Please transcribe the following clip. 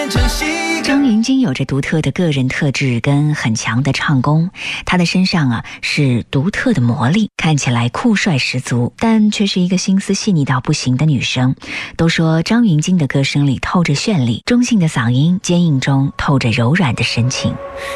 变成习惯。 张芸京有着独特的个人特质跟很强的唱功，她的身上是独特的魔力，看起来酷帅十足，但却是一个心思细腻到不行的女生。都说张芸京的歌声里透着绚丽，中性的嗓音，坚硬中透着柔软的深情。